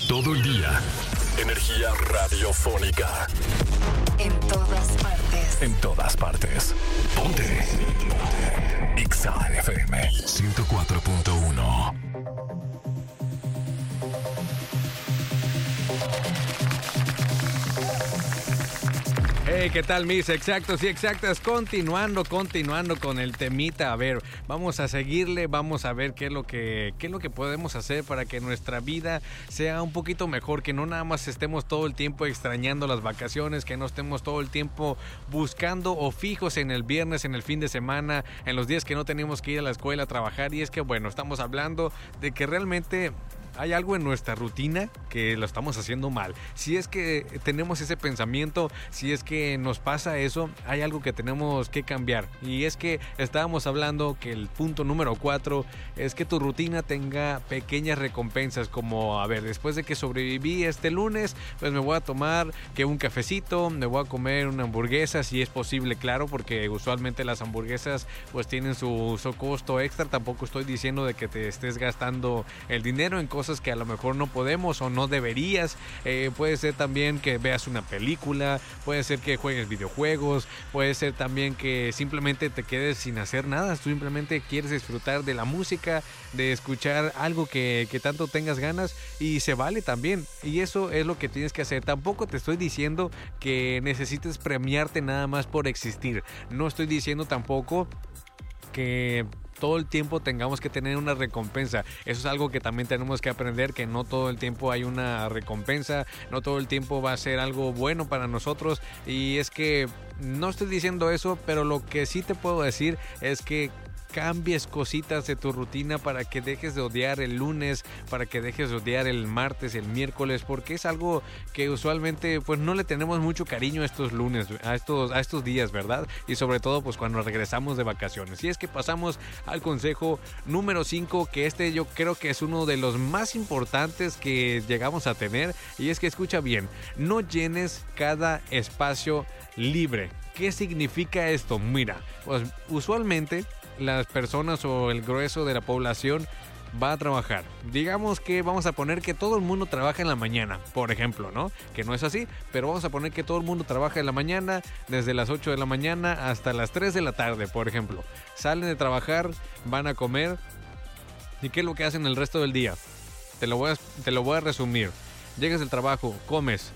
todo el día. Energía radiofónica. En todas partes. En todas partes. Ponte. Exa FM 104.1. Hey, ¿qué tal mis exactos y exactas? Continuando con el temita. A ver, vamos a seguirle, vamos a ver qué es lo que podemos hacer para que nuestra vida sea un poquito mejor, que no nada más estemos todo el tiempo extrañando las vacaciones, que no estemos todo el tiempo buscando o fijos en el viernes, en el fin de semana, en los días que no tenemos que ir a la escuela a trabajar. Y es que, bueno, estamos hablando de que realmente hay algo en nuestra rutina que lo estamos haciendo mal. Si es que tenemos ese pensamiento, si es que nos pasa eso, hay algo que tenemos que cambiar. Y es que estábamos hablando que el punto número 4 es que tu rutina tenga pequeñas recompensas, como, a ver, después de que sobreviví este lunes, pues me voy a tomar que un cafecito, me voy a comer una hamburguesa, si es posible, claro, porque usualmente las hamburguesas pues tienen su costo extra. Tampoco estoy diciendo de que te estés gastando el dinero en cosas que a lo mejor no podemos o no deberías. Puede ser también que veas una película, puede ser que juegues videojuegos, puede ser también que simplemente te quedes sin hacer nada, simplemente quieres disfrutar de la música, de escuchar algo que tanto tengas ganas, y se vale también, y eso es lo que tienes que hacer. Tampoco te estoy diciendo que necesites premiarte nada más por existir, no estoy diciendo tampoco que todo el tiempo tengamos que tener una recompensa. Eso es algo que también tenemos que aprender, que no todo el tiempo hay una recompensa, no todo el tiempo va a ser algo bueno para nosotros. Y es que no estoy diciendo eso, pero lo que sí te puedo decir es que cambies cositas de tu rutina para que dejes de odiar el lunes, para que dejes de odiar el martes, el miércoles, porque es algo que usualmente pues no le tenemos mucho cariño a estos lunes, a estos días, ¿verdad? Y sobre todo pues cuando regresamos de vacaciones. Y es que pasamos al consejo número 5, que yo creo que es uno de los más importantes que llegamos a tener, y es que escucha bien, no llenes cada espacio libre. ¿Qué significa esto? Mira, pues usualmente las personas o el grueso de la población va a trabajar. Digamos que vamos a poner que todo el mundo trabaja en la mañana, por ejemplo, ¿no? Que no es así, pero vamos a poner que todo el mundo trabaja en la mañana, desde las 8 de la mañana hasta las 3 de la tarde, por ejemplo. Salen de trabajar, van a comer. ¿Y qué es lo que hacen el resto del día? Te lo voy a resumir. Llegas del trabajo, comes,